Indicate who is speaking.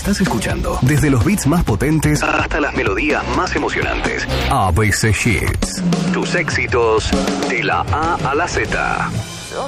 Speaker 1: Estás escuchando desde los beats más potentes hasta las melodías más emocionantes. ABC Hits. Tus éxitos de la A a la Z.